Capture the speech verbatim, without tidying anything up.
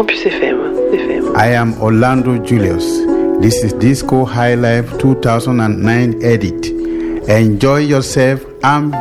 Campus F M. F M. I am Orlando Julius. This is Disco High Life two thousand nine edit. Enjoy yourself and